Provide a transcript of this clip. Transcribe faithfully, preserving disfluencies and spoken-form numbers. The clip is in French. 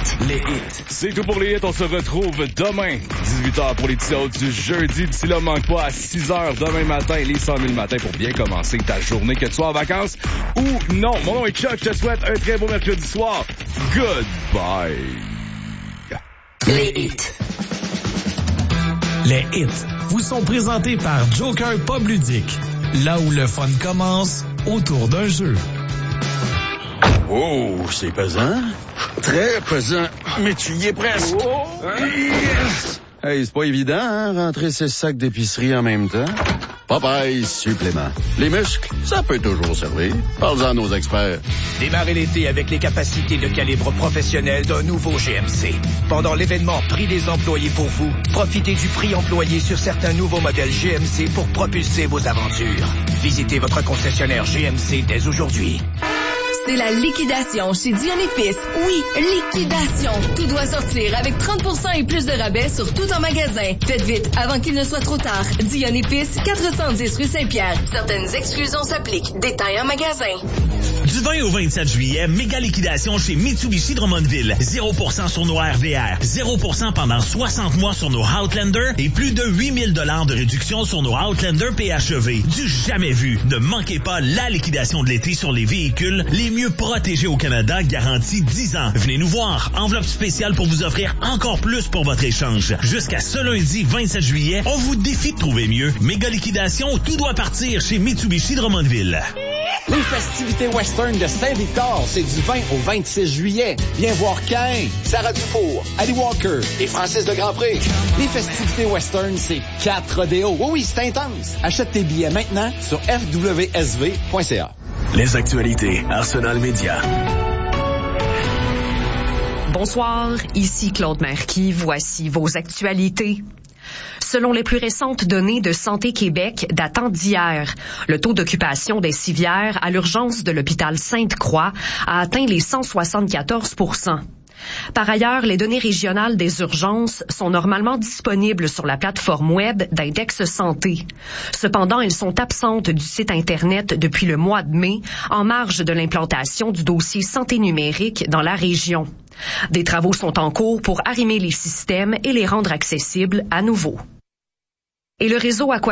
Les hits. C'est tout pour les hits. On se retrouve demain, dix-huit heures pour l'édition du jeudi. D'ici là, manque pas à six heures demain matin, les cent mille matins pour bien commencer ta journée, que tu sois en vacances ou non. Mon nom est Chuck. Je te souhaite un très beau mercredi soir. Goodbye. Les hits. Les hits vous sont présentés par Joker Pub Ludique. Là où le fun commence, autour d'un jeu. Oh, c'est pesant. Très pesant. Mais tu y es presque. Oh, yes! Hey, c'est pas évident, hein, rentrer ces sacs d'épicerie en même temps. Popeye supplément. Les muscles, ça peut toujours servir. Parle-en à nos experts. Démarrez l'été avec les capacités de calibre professionnel d'un nouveau G M C. Pendant l'événement Prix des employés pour vous, profitez du prix employé sur certains nouveaux modèles G M C pour propulser vos aventures. Visitez votre concessionnaire G M C dès aujourd'hui. C'est la liquidation chez Dion Épices. Oui, liquidation. Tout doit sortir avec trente pour cent et plus de rabais sur tout en magasin. Faites vite avant qu'il ne soit trop tard. Dion Épices, quatre cent dix rue Saint-Pierre. Certaines exclusions s'appliquent. Détails en magasin. Du vingt au vingt-sept juillet, méga liquidation chez Mitsubishi Drummondville. zéro pour cent sur nos R V R, zéro pour cent pendant soixante mois sur nos Outlander et plus de huit mille dollars de réduction sur nos Outlander P H E V. Du jamais vu. Ne manquez pas la liquidation de l'été sur les véhicules les mieux protégés au Canada, garantie dix ans. Venez nous voir. Enveloppe spéciale pour vous offrir encore plus pour votre échange. Jusqu'à ce lundi vingt-sept juillet, on vous défie de trouver mieux. Méga liquidation, tout doit partir chez Mitsubishi Drummondville. Les festivités western de Saint-Victor, c'est du vingt au vingt-six juillet. Viens voir Cain, Sarah Dufour, Ali Walker et Francis de Grandpré. Les festivités western, c'est quatre rodéos. Oui, oui, c'est intense. Achète tes billets maintenant sur f w s v point c a. Les actualités Arsenal Média. Bonsoir, ici Claude Marquis. Voici vos actualités. Selon les plus récentes données de Santé Québec datant d'hier, le taux d'occupation des civières à l'urgence de l'hôpital Sainte-Croix a atteint les cent soixante-quatorze pour cent. Par ailleurs, les données régionales des urgences sont normalement disponibles sur la plateforme web d'Index Santé. Cependant, elles sont absentes du site Internet depuis le mois de mai, en marge de l'implantation du dossier santé numérique dans la région. Des travaux sont en cours pour arrimer les systèmes et les rendre accessibles à nouveau. Et le réseau Aqua